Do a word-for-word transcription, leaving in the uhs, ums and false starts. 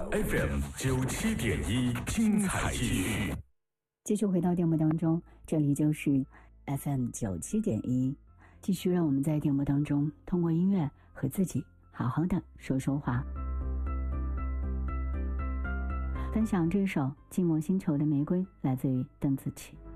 F M 九七点一，精彩继续。 继续回到电波当中，这里就是 F M 九七点一，继续让我们在电波当中通过音乐和自己好好的说说话。分享这首《寂寞星球的玫瑰》，来自于邓紫棋。